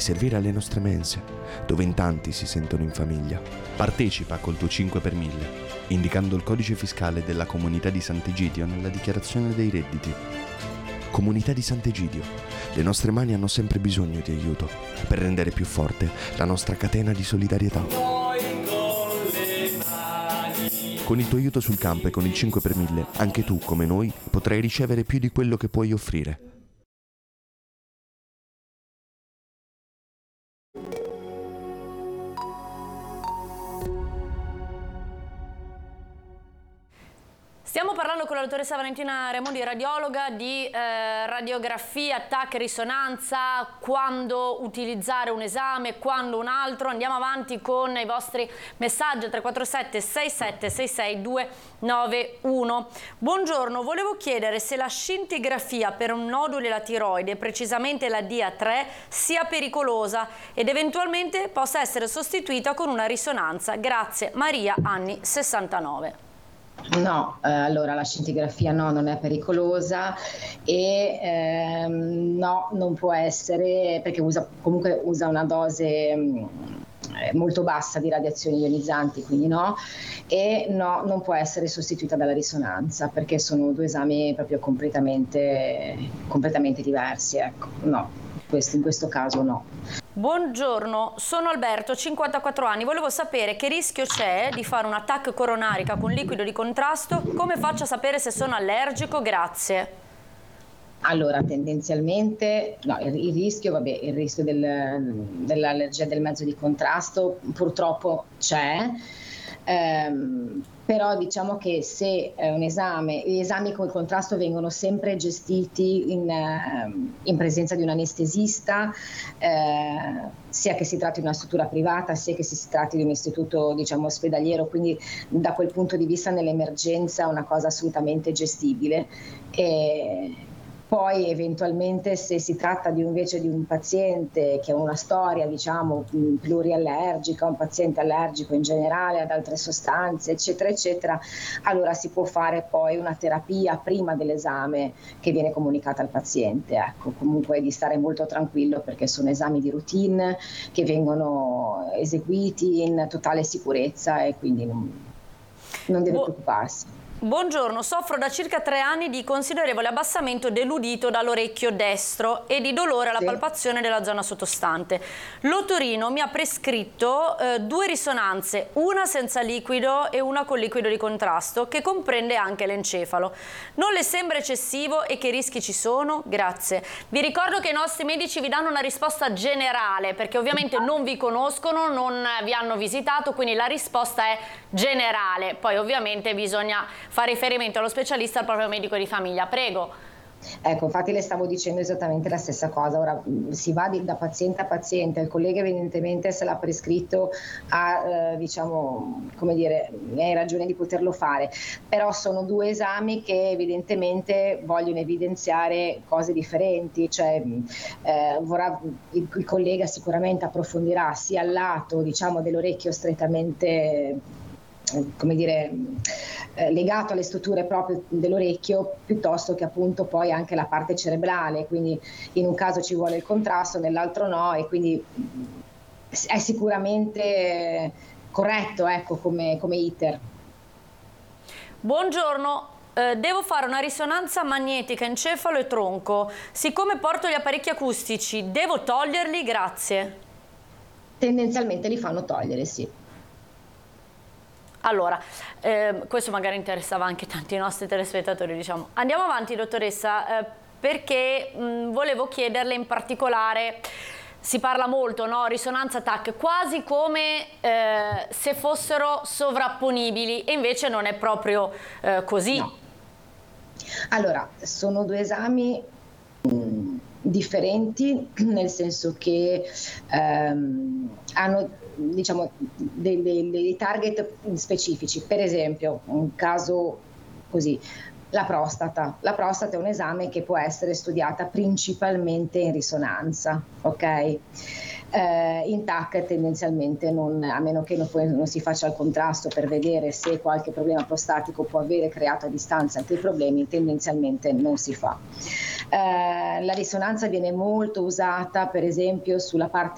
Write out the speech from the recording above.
servire alle nostre mense, dove in tanti si sentono in famiglia. Partecipa col tuo 5 per 1000, indicando il codice fiscale della Comunità di Sant'Egidio nella dichiarazione dei redditi. Comunità di Sant'Egidio, le nostre mani hanno sempre bisogno di aiuto per rendere più forte la nostra catena di solidarietà. Con il tuo aiuto sul campo e con il 5 per 1000, anche tu, come noi, potrai ricevere più di quello che puoi offrire. Stiamo parlando con la dottoressa Valentina Raimondi, radiologa, di radiografia, TAC, risonanza, quando utilizzare un esame, quando un altro. Andiamo avanti con i vostri messaggi 347 6766 291. Buongiorno, volevo chiedere se la scintigrafia per un nodulo della tiroide, precisamente la DA3, sia pericolosa ed eventualmente possa essere sostituita con una risonanza. Grazie, Maria, anni 69. No, allora la scintigrafia no, non è pericolosa e no, non può essere, perché comunque usa una dose molto bassa di radiazioni ionizzanti, quindi no, e no, non può essere sostituita dalla risonanza, perché sono due esami proprio completamente diversi, ecco, no, in questo caso no. Buongiorno, sono Alberto, 54 anni, volevo sapere che rischio c'è di fare una TAC coronarica con liquido di contrasto, come faccio a sapere se sono allergico? Grazie. Allora, tendenzialmente, no, il rischio dell'allergia del mezzo di contrasto purtroppo c'è, però diciamo che se gli esami con il contrasto vengono sempre gestiti in presenza di un anestesista, sia che si tratti di una struttura privata, sia che si tratti di un istituto, diciamo, ospedaliero, quindi da quel punto di vista nell'emergenza è una cosa assolutamente gestibile. Poi eventualmente se si tratta invece di un paziente che ha una storia, diciamo, pluriallergica, un paziente allergico in generale ad altre sostanze, eccetera, eccetera, allora si può fare poi una terapia prima dell'esame che viene comunicata al paziente. Ecco, comunque di stare molto tranquillo, perché sono esami di routine che vengono eseguiti in totale sicurezza e quindi non deve preoccuparsi. Buongiorno, soffro da circa 3 anni di considerevole abbassamento dell'udito dall'orecchio destro e di dolore alla palpazione della zona sottostante. L'otorino mi ha prescritto 2 risonanze, una senza liquido e una con liquido di contrasto, che comprende anche l'encefalo. Non le sembra eccessivo e che rischi ci sono? Grazie. Vi ricordo che i nostri medici vi danno una risposta generale, perché ovviamente non vi conoscono, non vi hanno visitato, quindi la risposta è generale. Poi ovviamente bisogna fare riferimento allo specialista, al proprio medico di famiglia. Prego. Ecco, infatti le stavo dicendo esattamente la stessa cosa. Ora si va da paziente a paziente, il collega evidentemente se l'ha prescritto ha, diciamo, come dire, hai ragione di poterlo fare, però sono 2 esami che evidentemente vogliono evidenziare cose differenti, cioè il collega sicuramente approfondirà sia il lato, diciamo, dell'orecchio strettamente, come dire, legato alle strutture proprio dell'orecchio, piuttosto che appunto poi anche la parte cerebrale, quindi in un caso ci vuole il contrasto, nell'altro no, e quindi è sicuramente corretto, ecco, come iter. Buongiorno. Devo fare una risonanza magnetica encefalo e tronco. Siccome porto gli apparecchi acustici, devo toglierli? Grazie. Tendenzialmente li fanno togliere, sì. Allora, questo magari interessava anche tanti nostri telespettatori, diciamo. Andiamo avanti, dottoressa, perché volevo chiederle in particolare, si parla molto, no? Risonanza TAC, quasi come se fossero sovrapponibili, e invece non è proprio così. No. Allora, sono 2 esami differenti, nel senso che hanno, diciamo, dei target specifici. Per esempio, un caso così, la prostata. La prostata è un esame che può essere studiata principalmente in risonanza, ok? In TAC tendenzialmente a meno che non si faccia il contrasto per vedere se qualche problema prostatico può avere creato a distanza altri problemi, tendenzialmente non si fa. La risonanza viene molto usata per esempio sulla parte